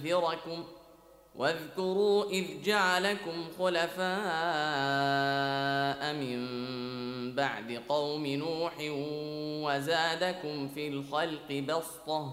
لينذركم واذكروا إذ جعلكم خلفاء من بعد قوم نوح وزادكم في الخلق بسطة